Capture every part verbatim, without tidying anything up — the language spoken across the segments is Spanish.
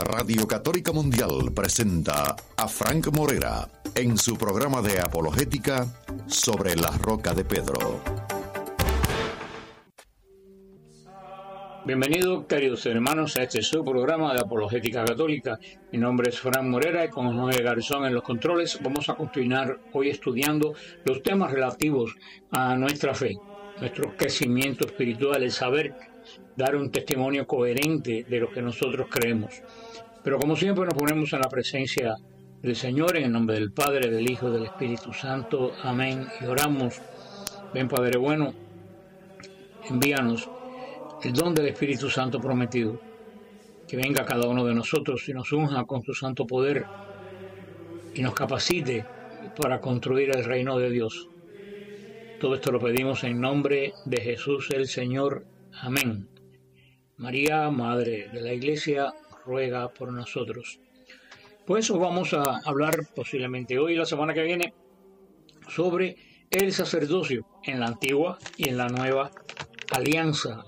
Radio Católica Mundial presenta a Frank Morera en su programa de apologética Sobre la Roca de Pedro. Bienvenidos, queridos hermanos, a este su programa de apologética católica. Mi nombre es Frank Morera y con Noé Garzón en los controles vamos a continuar hoy estudiando los temas relativos a nuestra fe, nuestro crecimiento espiritual, el saber dar un testimonio coherente de lo que nosotros creemos. Pero como siempre nos ponemos en la presencia del Señor, en el nombre del Padre, del Hijo y del Espíritu Santo. Amén. Y oramos. Ven, Padre bueno, envíanos el don del Espíritu Santo prometido, que venga a cada uno de nosotros y nos unja con su santo poder y nos capacite para construir el reino de Dios. Todo esto lo pedimos en nombre de Jesús el Señor. Amén. María, Madre de la Iglesia, ruega por nosotros. Pues eso vamos a hablar posiblemente hoy y la semana que viene sobre el sacerdocio en la antigua y en la nueva alianza.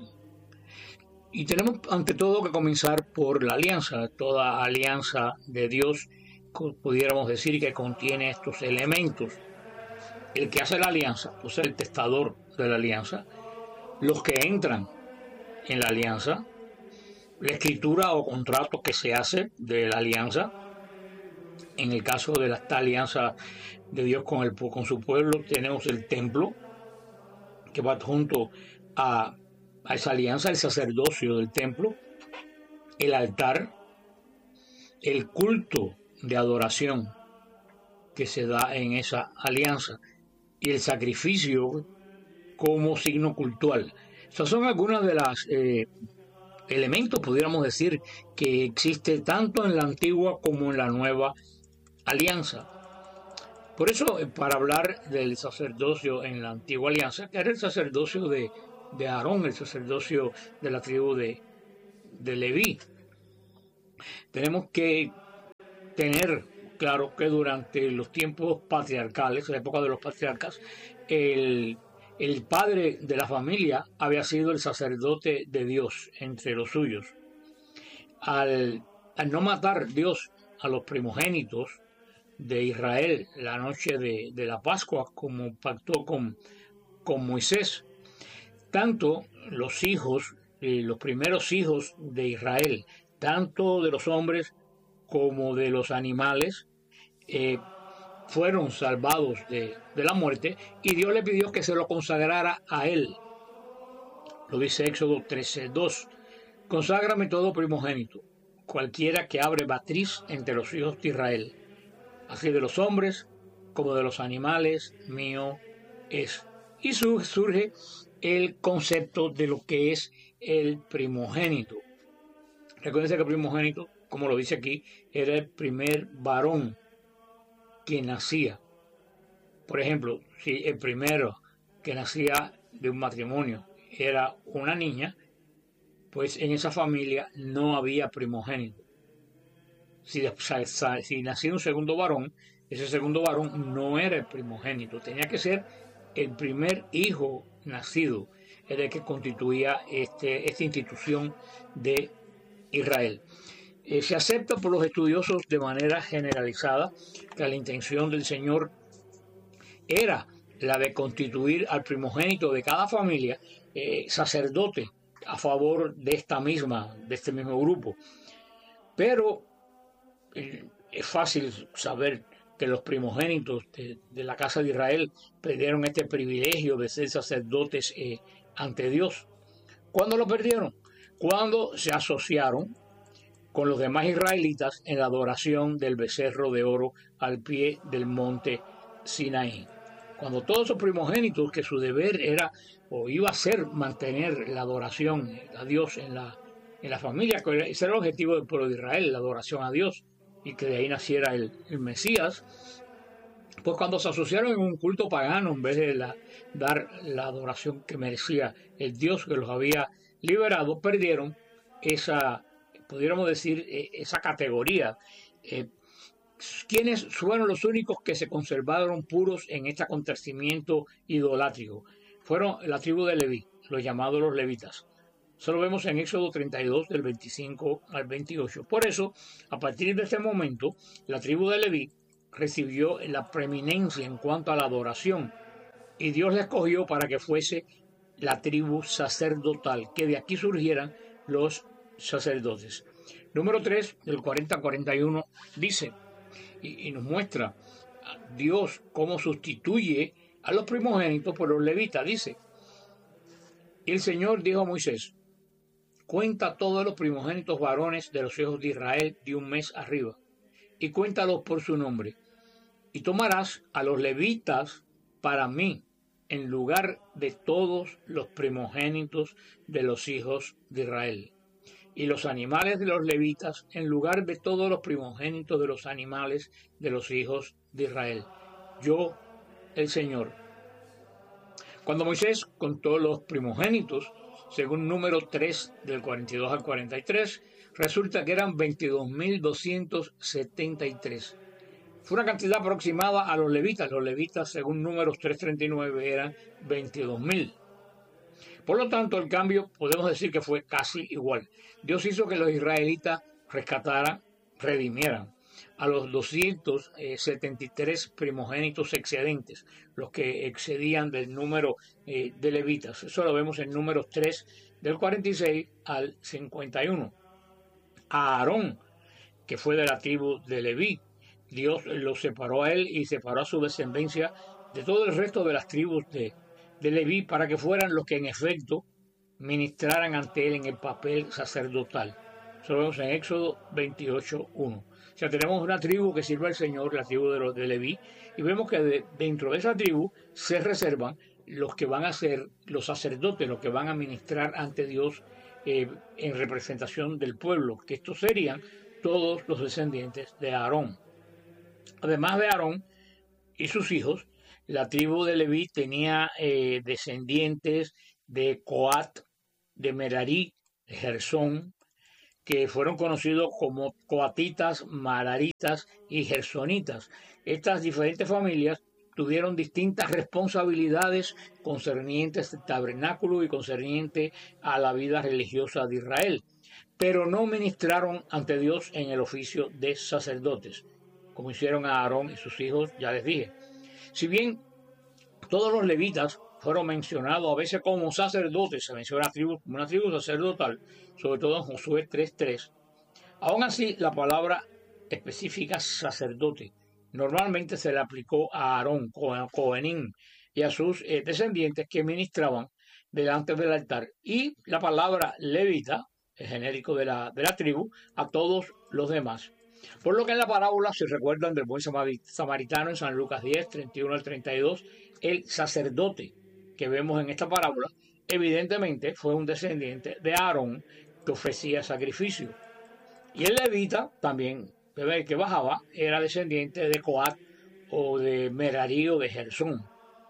Y tenemos ante todo que comenzar por la alianza. Toda alianza de Dios, pudiéramos decir que contiene estos elementos. El que hace la alianza, pues el testador de la alianza, los que entran en la alianza, la escritura o contrato que se hace de la alianza. En el caso de esta alianza de Dios con, el, con su pueblo, tenemos el templo, que va junto a, a esa alianza, el sacerdocio del templo, el altar, el culto de adoración que se da en esa alianza y el sacrificio como signo cultural. Esas son algunas de las eh, elementos, pudiéramos decir, que existe tanto en la antigua como en la nueva alianza. Por eso, para hablar del sacerdocio en la antigua alianza, que era el sacerdocio de, de Aarón, el sacerdocio de la tribu de, de Leví, tenemos que tener claro que durante los tiempos patriarcales, la época de los patriarcas, el El padre de la familia había sido el sacerdote de Dios entre los suyos. Al, al no matar Dios a los primogénitos de Israel la noche de, de la Pascua, como pactó con, con Moisés, tanto los hijos, eh, los primeros hijos de Israel, tanto de los hombres como de los animales, eh, fueron salvados de, de la muerte, y Dios le pidió que se lo consagrara a él. Lo dice Éxodo trece dos. Conságrame todo primogénito, cualquiera que abre matriz entre los hijos de Israel, así de los hombres como de los animales, mío es. Y surge el concepto de lo que es el primogénito. Recuerden que el primogénito, como lo dice aquí, era el primer varón que nacía. Por ejemplo, si el primero que nacía de un matrimonio era una niña, pues en esa familia no había primogénito. Si, si nacía un segundo varón, ese segundo varón no era el primogénito, tenía que ser el primer hijo nacido, era el que constituía este, esta institución de Israel. Eh, se acepta por los estudiosos de manera generalizada que la intención del Señor era la de constituir al primogénito de cada familia eh, sacerdote a favor de esta misma, de este mismo grupo. Pero eh, es fácil saber que los primogénitos de, de la casa de Israel perdieron este privilegio de ser sacerdotes eh, ante Dios. ¿Cuándo lo perdieron? Cuando se asociaron con los demás israelitas en la adoración del becerro de oro al pie del monte Sinaí. Cuando todos esos primogénitos, que su deber era o iba a ser mantener la adoración a Dios en la, en la familia, que ese era el objetivo del pueblo de Israel, la adoración a Dios, y que de ahí naciera el, el Mesías, pues cuando se asociaron en un culto pagano, en vez de la, dar la adoración que merecía el Dios que los había liberado, perdieron esa, pudiéramos decir, esa categoría. Eh, ¿Quiénes fueron los únicos que se conservaron puros en este acontecimiento idolátrico? Fueron la tribu de Leví, los llamados los levitas. Eso lo vemos en Éxodo treinta y dos, del veinticinco al veintiocho. Por eso, a partir de este momento, la tribu de Leví recibió la preeminencia en cuanto a la adoración, y Dios la escogió para que fuese la tribu sacerdotal, que de aquí surgieran los sacerdotes. Número tres, del cuarenta al cuarenta y uno, dice, y, y nos muestra a Dios cómo sustituye a los primogénitos por los levitas. Dice, y el Señor dijo a Moisés, cuenta todos los primogénitos varones de los hijos de Israel de un mes arriba, y cuéntalos por su nombre, y tomarás a los levitas para mí, en lugar de todos los primogénitos de los hijos de Israel, y los animales de los levitas en lugar de todos los primogénitos de los animales de los hijos de Israel. Yo, el Señor. Cuando Moisés contó los primogénitos, según número tres, del cuarenta y dos al cuarenta y tres, resulta que eran veintidós mil doscientos setenta y tres. Fue una cantidad aproximada a los levitas. Los levitas, según números tres treinta y nueve, eran veintidós mil. Por lo tanto, el cambio podemos decir que fue casi igual. Dios hizo que los israelitas rescataran, redimieran a los doscientos setenta y tres primogénitos excedentes, los que excedían del número eh, de levitas. Eso lo vemos en números tres, del cuarenta y seis al cincuenta y uno. A Aarón, que fue de la tribu de Leví, Dios lo separó a él y separó a su descendencia de todo el resto de las tribus de, de Leví para que fueran los que en efecto ministraran ante él en el papel sacerdotal. Eso lo vemos en Éxodo veintiocho uno. O sea, tenemos una tribu que sirve al Señor, la tribu de los de Leví, y vemos que de, dentro de esa tribu se reservan los que van a ser los sacerdotes, los que van a ministrar ante Dios eh, en representación del pueblo, que estos serían todos los descendientes de Aarón. Además de Aarón y sus hijos, la tribu de Leví tenía eh, descendientes de Coat, de Merarí, de Gersón, que fueron conocidos como coatitas, mararitas y gersonitas. Estas diferentes familias tuvieron distintas responsabilidades concernientes al tabernáculo y concernientes a la vida religiosa de Israel, pero no ministraron ante Dios en el oficio de sacerdotes, como hicieron a Aarón y sus hijos, ya les dije. Si bien todos los levitas fueron mencionados a veces como sacerdotes, se menciona tribu, como una tribu sacerdotal, sobre todo en Josué tres tres, aún así la palabra específica sacerdote normalmente se le aplicó a Aarón, Cohenim, y a sus eh, descendientes que ministraban delante del altar, y la palabra levita, el genérico de la, de la tribu, a todos los demás. Por lo que en la parábola, si recuerdan del buen samaritano en San Lucas diez, treinta y uno al treinta y dos, el sacerdote que vemos en esta parábola, evidentemente fue un descendiente de Aarón que ofrecía sacrificio. Y el levita también, que bajaba, era descendiente de Coat o de Merarí o de Gersón.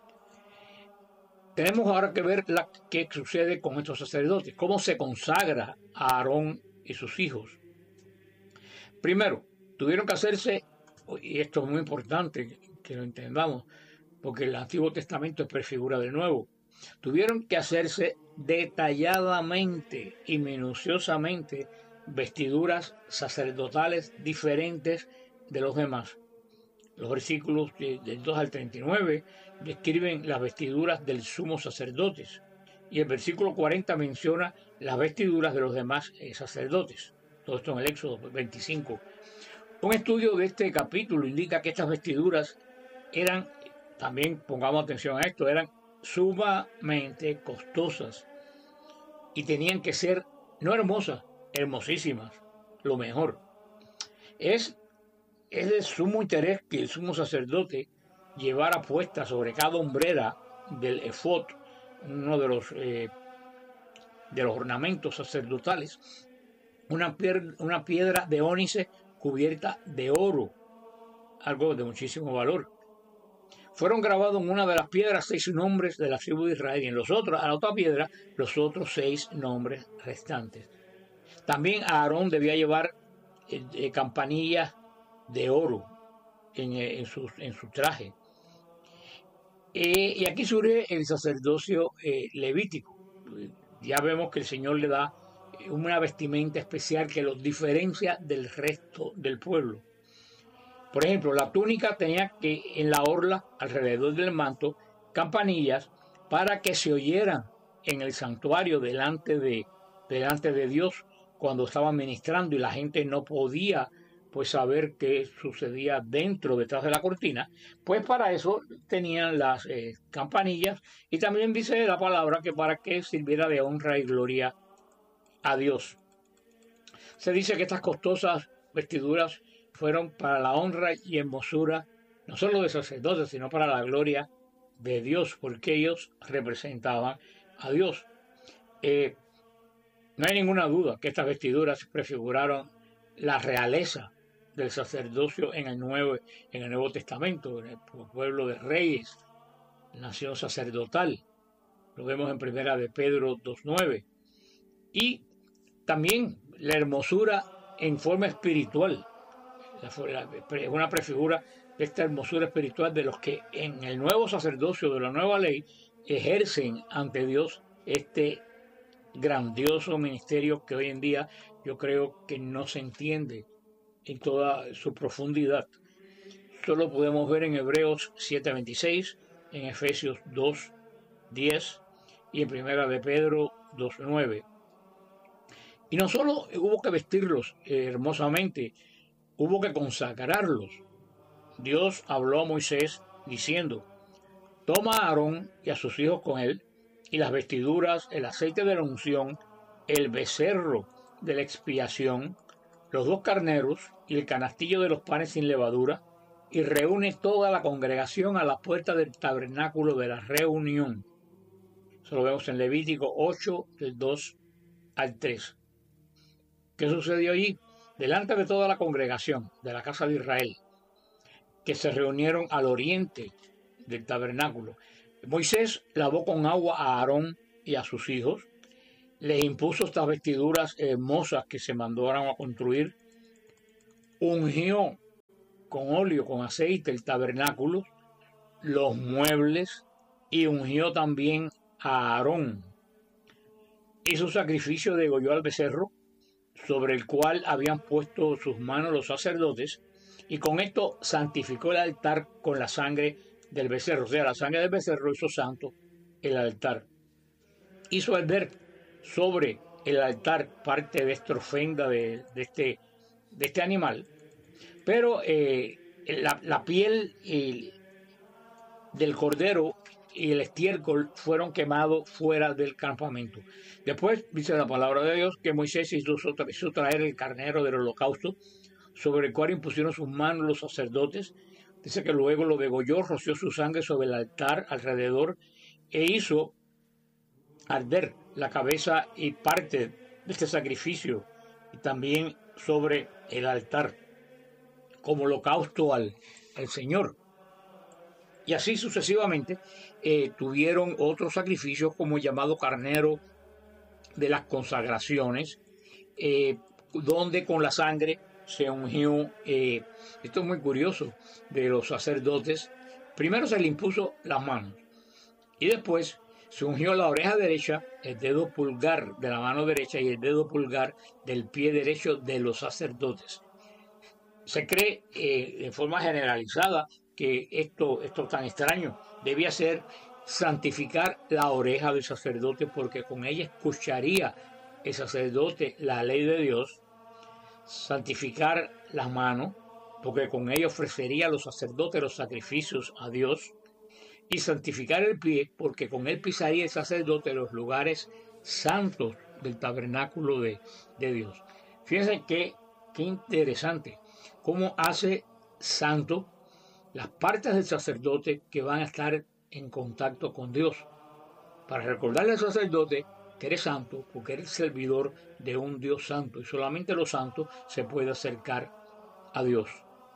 Tenemos ahora que ver la, qué sucede con estos sacerdotes, cómo se consagra a Aarón y sus hijos. Primero, tuvieron que hacerse, y esto es muy importante que lo entendamos, porque el Antiguo Testamento es prefigura del Nuevo, tuvieron que hacerse detalladamente y minuciosamente vestiduras sacerdotales diferentes de los demás. Los versículos del dos al treinta y nueve describen las vestiduras del sumo sacerdote, y el versículo cuarenta menciona las vestiduras de los demás eh, sacerdotes. Todo esto en el Éxodo veinticinco. Un estudio de este capítulo indica que estas vestiduras eran, también pongamos atención a esto, eran sumamente costosas y tenían que ser no hermosas, hermosísimas, lo mejor. Es, es de sumo interés que el sumo sacerdote llevara puesta sobre cada hombrera del efod, uno de los, eh, de los ornamentos sacerdotales, una piedra, una piedra de ónice cubierta de oro, algo de muchísimo valor. Fueron grabados en una de las piedras seis nombres de la tribu de Israel, y en los otros, a la otra piedra, los otros seis nombres restantes. También Aarón debía llevar eh, eh, campanillas de oro en, eh, en, su, en su traje. Eh, y aquí surge el sacerdocio eh, levítico. Ya vemos que el Señor le da una vestimenta especial que los diferencia del resto del pueblo. Por ejemplo, la túnica tenía que en la orla, alrededor del manto, campanillas para que se oyeran en el santuario delante de, delante de Dios cuando estaban ministrando y la gente no podía pues saber qué sucedía dentro, detrás de la cortina. Pues para eso tenían las eh, campanillas, y también dice la palabra que para que sirviera de honra y gloria a Dios. Se dice que estas costosas vestiduras fueron para la honra y hermosura no solo de sacerdotes, sino para la gloria de Dios, porque ellos representaban a Dios. Eh, no hay ninguna duda que estas vestiduras prefiguraron la realeza del sacerdocio en el Nuevo, en el Nuevo Testamento, en el pueblo de reyes, nación sacerdotal. Lo vemos en Primera de Pedro dos nueve. Y también la hermosura en forma espiritual. Es una prefigura de esta hermosura espiritual de los que en el nuevo sacerdocio de la nueva ley ejercen ante Dios este grandioso ministerio que hoy en día yo creo que no se entiende en toda su profundidad. Solo podemos ver en Hebreos siete veintiséis, en Efesios dos diez y en Primera de Pedro dos nueve. Y no solo hubo que vestirlos eh, hermosamente, hubo que consagrarlos. Dios habló a Moisés diciendo: toma a Aarón y a sus hijos con él, y las vestiduras, el aceite de la unción, el becerro de la expiación, los dos carneros y el canastillo de los panes sin levadura, y reúne toda la congregación a la puerta del tabernáculo de la reunión. Eso lo vemos en Levítico ocho, del dos al tres. ¿Qué sucedió allí? Delante de toda la congregación de la casa de Israel, que se reunieron al oriente del tabernáculo, Moisés lavó con agua a Aarón y a sus hijos, les impuso estas vestiduras hermosas que se mandaron a construir, ungió con óleo, con aceite el tabernáculo, los muebles, y ungió también a Aarón. Hizo sacrificio, degolló al becerro, sobre el cual habían puesto sus manos los sacerdotes, y con esto santificó el altar con la sangre del becerro. O sea, la sangre del becerro hizo santo el altar. Hizo arder sobre el altar parte de esta ofrenda de, de, este, de este animal, pero eh, la, la piel eh, del cordero y el estiércol fueron quemados fuera del campamento. Después dice la palabra de Dios que Moisés hizo, hizo traer el carnero del holocausto, sobre el cual impusieron sus manos los sacerdotes. Dice que luego lo degolló, roció su sangre sobre el altar alrededor e hizo arder la cabeza y parte de este sacrificio, y también sobre el altar como holocausto al, al Señor. Y así sucesivamente eh, tuvieron otros sacrificios como el llamado carnero de las consagraciones, eh, donde con la sangre se ungió, eh, esto es muy curioso, de los sacerdotes. Primero se le impuso las manos y después se ungió la oreja derecha, el dedo pulgar de la mano derecha y el dedo pulgar del pie derecho de los sacerdotes. Se cree eh, de forma generalizada que esto, esto tan extraño debía ser santificar la oreja del sacerdote, porque con ella escucharía el sacerdote la ley de Dios. Santificar las manos, porque con ella ofrecería a los sacerdotes los sacrificios a Dios. Y santificar el pie, porque con él pisaría el sacerdote los lugares santos del tabernáculo de, de Dios. Fíjense que, qué interesante cómo hace santo las partes del sacerdote que van a estar en contacto con Dios, para recordarle al sacerdote que eres santo, porque eres servidor de un Dios santo, y solamente los santos se puede acercar a Dios.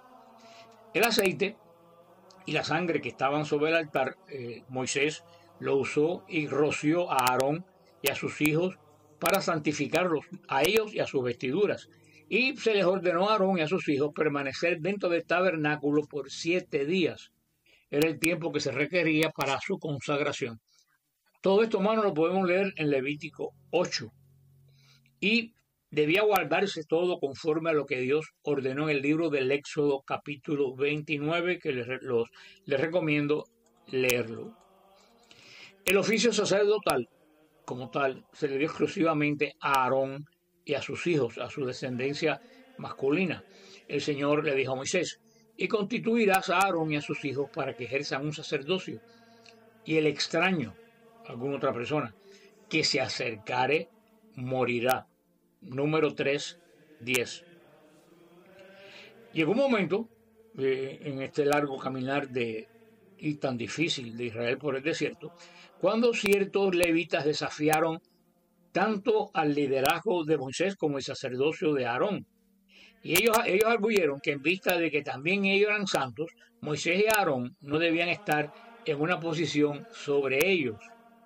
El aceite y la sangre que estaban sobre el altar, eh, Moisés lo usó y roció a Aarón y a sus hijos para santificarlos, a ellos y a sus vestiduras. Y se les ordenó a Aarón y a sus hijos permanecer dentro del tabernáculo por siete días. Era el tiempo que se requería para su consagración. Todo esto, hermano, lo podemos leer en Levítico ocho. Y debía guardarse todo conforme a lo que Dios ordenó en el libro del Éxodo capítulo veintinueve, que les, los, les recomiendo leerlo. El oficio sacerdotal, como tal, se le dio exclusivamente a Aarón y a sus hijos, a su descendencia masculina. El Señor le dijo a Moisés: y constituirás a Aarón y a sus hijos para que ejerzan un sacerdocio, y el extraño, alguna otra persona, que se acercare, morirá. Número tres, diez. Llegó un momento eh, en este largo caminar de, y tan difícil de Israel por el desierto, cuando ciertos levitas desafiaron tanto al liderazgo de Moisés como el sacerdocio de Aarón. Y ellos, ellos arguyeron que en vista de que también ellos eran santos, Moisés y Aarón no debían estar en una posición sobre ellos.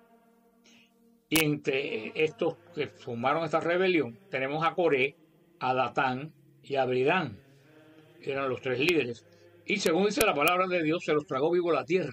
Y entre estos que formaron esta rebelión tenemos a Coré, a Datán y a Abirán. Eran los tres líderes. Y según dice la palabra de Dios, se los tragó vivo la tierra.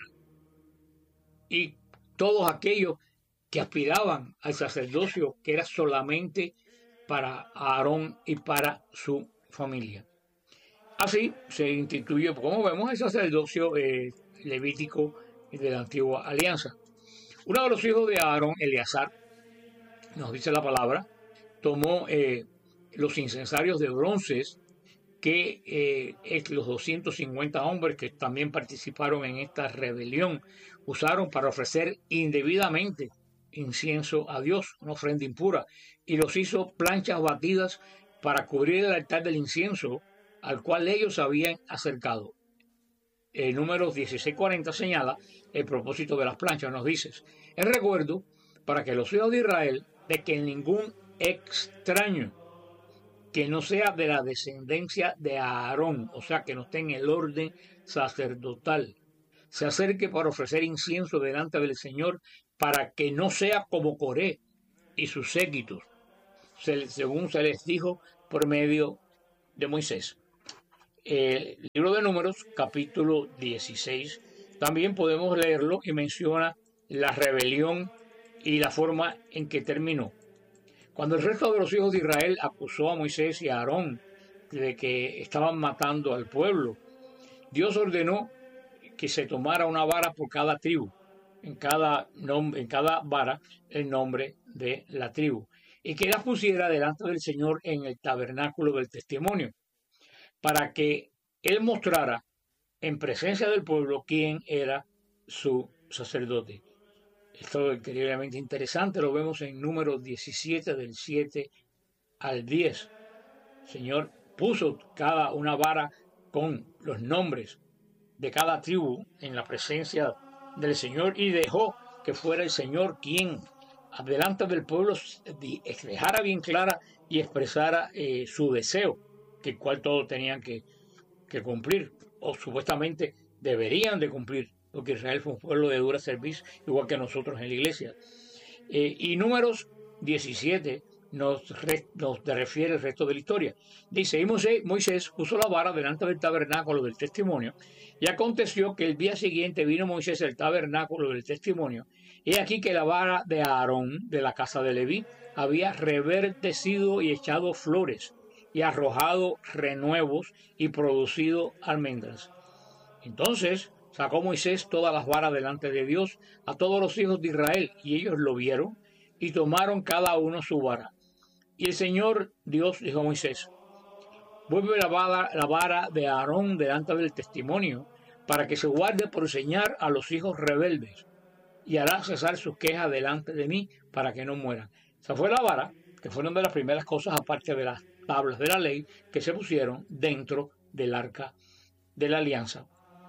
Y todos aquellos que aspiraban al sacerdocio, que era solamente para Aarón y para su familia. Así se instituyó, como vemos, el sacerdocio eh, levítico de la antigua alianza. Uno de los hijos de Aarón, Eleazar, nos dice la palabra, tomó eh, los incensarios de bronces que eh, es los doscientos cincuenta hombres que también participaron en esta rebelión usaron para ofrecer indebidamente incienso a Dios, una ofrenda impura, y los hizo planchas batidas para cubrir el altar del incienso al cual ellos habían acercado. El número dieciséis cuarenta señala el propósito de las planchas, nos dice: el recuerdo para que los hijos de Israel de que ningún extraño que no sea de la descendencia de Aarón, o sea, que no esté en el orden sacerdotal, se acerque para ofrecer incienso delante del Señor, para que no sea como Coré y sus séquitos, según se les dijo por medio de Moisés. El libro de Números, capítulo dieciséis, también podemos leerlo y menciona la rebelión y la forma en que terminó. Cuando el resto de los hijos de Israel acusó a Moisés y a Aarón de que estaban matando al pueblo, Dios ordenó que se tomara una vara por cada tribu, en cada, nombre, en cada vara el nombre de la tribu, y que las pusiera delante del Señor en el tabernáculo del testimonio, para que él mostrara en presencia del pueblo quién era su sacerdote. Esto es increíblemente interesante, lo vemos en Números diecisiete, del siete al diez. El Señor puso cada una vara con los nombres de cada tribu en la presencia del Señor y dejó que fuera el Señor quien, delante del pueblo, dejara bien clara y expresara eh, su deseo, que el cual todos tenían que, que cumplir, o supuestamente deberían de cumplir, porque Israel fue un pueblo de dura servicio, igual que nosotros en la iglesia. Eh, y Números diecisiete nos, re, nos refiere el resto de la historia. Dice: y Moisés, Moisés puso la vara delante del tabernáculo del testimonio, y aconteció que el día siguiente vino Moisés al tabernáculo del testimonio, y aquí que la vara de Aarón, de la casa de Leví, había reverdecido y echado flores, y arrojado renuevos, y producido almendras. Entonces sacó Moisés todas las varas delante de Dios a todos los hijos de Israel, y ellos lo vieron, y tomaron cada uno su vara. Y el Señor Dios dijo a Moisés: vuelve la vara, la vara de Aarón delante del testimonio, para que se guarde por señal a los hijos rebeldes, y hará cesar sus quejas delante de mí, para que no mueran. Esa fue la vara, que fueron de las primeras cosas, aparte de las tablas de la ley, que se pusieron dentro del arca de la alianza.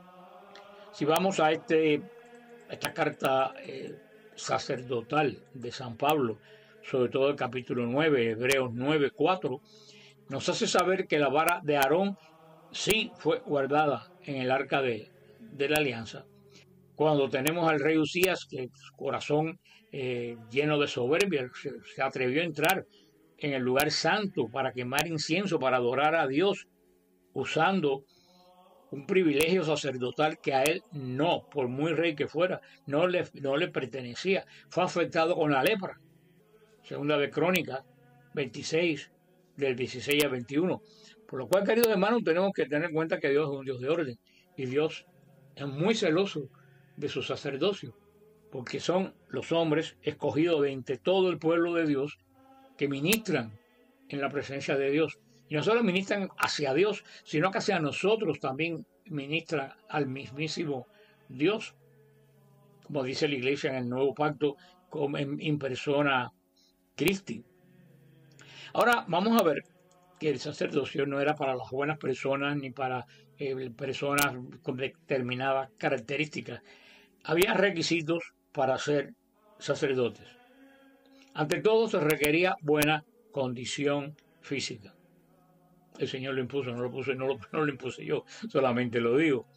Si vamos a este, esta carta eh, sacerdotal de San Pablo, sobre todo el capítulo nueve, Hebreos nueve, cuatro, nos hace saber que la vara de Aarón sí fue guardada en el arca de, de la alianza. Cuando tenemos al rey Usías, que su corazón eh, lleno de soberbia se, se atrevió a entrar en el lugar santo para quemar incienso, para adorar a Dios, usando un privilegio sacerdotal que a él no, por muy rey que fuera, no le, no le pertenecía. Fue afectado con la lepra. Segunda de Crónicas veintiséis, del dieciséis al veintiuno. Por lo cual, queridos hermanos, tenemos que tener en cuenta que Dios es un Dios de orden. Y Dios es muy celoso de su sacerdocio, porque son los hombres escogidos de entre todo el pueblo de Dios que ministran en la presencia de Dios. Y no solo ministran hacia Dios, sino que hacia nosotros también ministran al mismísimo Dios. Como dice la iglesia en el Nuevo Pacto, como en, en persona Christi. Ahora vamos a ver que el sacerdocio no era para las buenas personas ni para eh, personas con determinadas características. Había requisitos para ser sacerdotes. Ante todo se requería buena condición física. El Señor lo impuso, no lo puse, no lo, no lo impuse yo, solamente lo digo.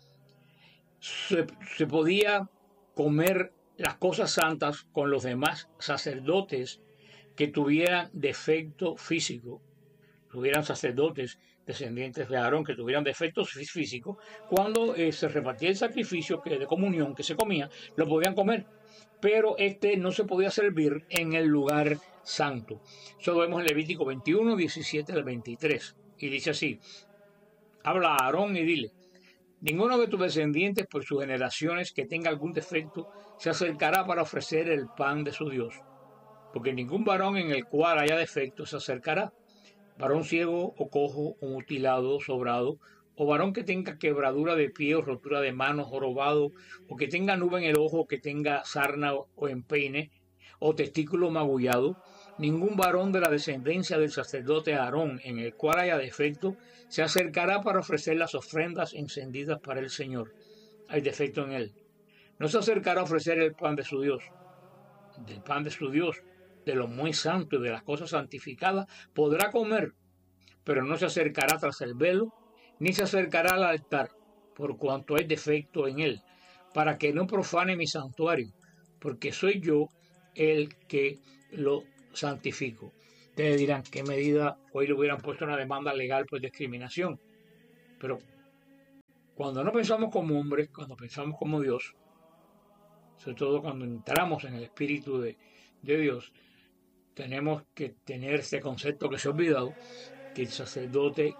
Se, se podía comer las cosas santas con los demás sacerdotes que tuvieran defecto físico, tuvieran sacerdotes descendientes de Aarón que tuvieran defectos físicos, cuando eh, se repartía el sacrificio que de comunión que se comía, lo podían comer, pero este no se podía servir en el lugar santo. Eso lo vemos en Levítico veintiuno, diecisiete al veintitrés, y dice así: habla a Aarón y dile: ninguno de tus descendientes por sus generaciones que tenga algún defecto se acercará para ofrecer el pan de su Dios, porque ningún varón en el cual haya defecto se acercará, varón ciego o cojo o mutilado, sobrado, o varón que tenga quebradura de pie o rotura de manos, jorobado, o que tenga nube en el ojo, o que tenga sarna o empeine, o testículo magullado. Ningún varón de la descendencia del sacerdote Aarón en el cual haya defecto se acercará para ofrecer las ofrendas encendidas para el Señor. Hay defecto en él. No se acercará a ofrecer el pan de su Dios. Del pan de su Dios, de lo muy santo y de las cosas santificadas, podrá comer, pero no se acercará tras el velo, ni se acercará al altar, por cuanto hay defecto en él, para que no profane mi santuario, porque soy yo el que lo santifico. Ustedes dirán, ¿qué medida hoy le hubieran puesto una demanda legal por discriminación? Pero cuando no pensamos como hombres, cuando pensamos como Dios, sobre todo cuando entramos en el Espíritu de, de Dios, tenemos que tener este concepto que se ha olvidado, que el sacerdote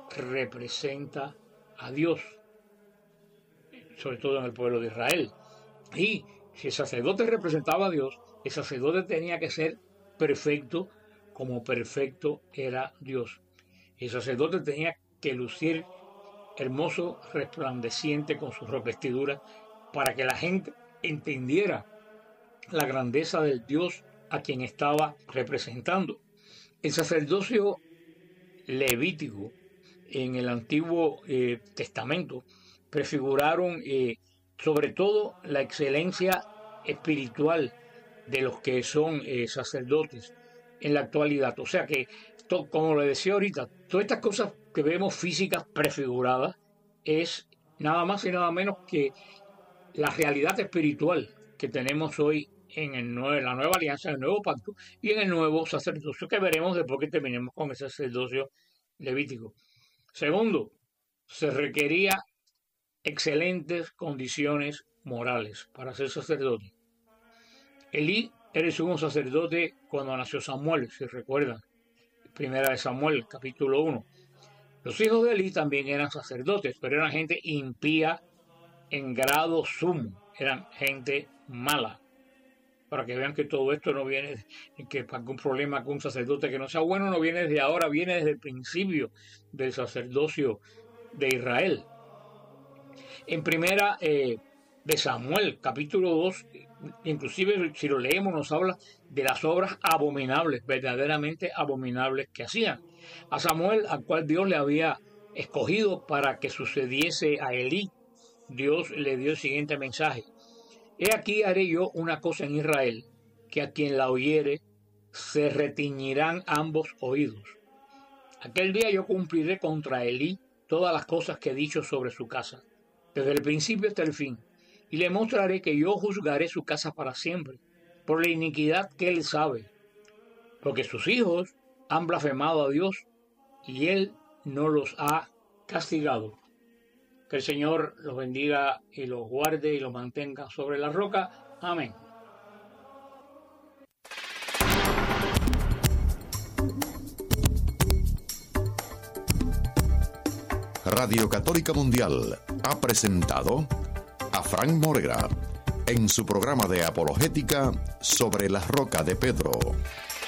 representa a Dios, sobre todo en el pueblo de Israel. Y si el sacerdote representaba a Dios, el sacerdote tenía que ser perfecto como perfecto era Dios. El sacerdote tenía que lucir hermoso, resplandeciente con sus vestiduras, para que la gente entendiera la grandeza del Dios a quien estaba representando. El sacerdocio levítico en el Antiguo eh, Testamento prefiguraron eh, sobre todo la excelencia espiritual de los que son eh, sacerdotes en la actualidad. O sea que, to, como le decía ahorita, todas estas cosas que vemos físicas prefiguradas es nada más y nada menos que la realidad espiritual que tenemos hoy en, el nuevo, en la nueva alianza, en el nuevo pacto y en el nuevo sacerdocio que veremos después que terminemos con el sacerdocio levítico. Segundo, se requería excelentes condiciones morales para ser sacerdote. Elí era el sumo sacerdote cuando nació Samuel, si recuerdan, primera de Samuel, capítulo uno. Los hijos de Elí también eran sacerdotes, pero eran gente impía en grado sumo, eran gente mala. Para que vean que todo esto no viene, que para un problema con un sacerdote que no sea bueno, no viene desde ahora, viene desde el principio del sacerdocio de Israel. En primera eh, de Samuel, capítulo dos, inclusive si lo leemos nos habla de las obras abominables, verdaderamente abominables que hacían. A Samuel, al cual Dios le había escogido para que sucediese a Elí, Dios le dio el siguiente mensaje: he aquí haré yo una cosa en Israel, que a quien la oyere se retiñirán ambos oídos. Aquel día yo cumpliré contra Elí todas las cosas que he dicho sobre su casa, desde el principio hasta el fin, y le mostraré que yo juzgaré su casa para siempre, por la iniquidad que él sabe, porque sus hijos han blasfemado a Dios, y él no los ha castigado. Que el Señor los bendiga y los guarde y los mantenga sobre la roca. Amén. Radio Católica Mundial ha presentado a Frank Morera en su programa de apologética sobre la roca de Pedro.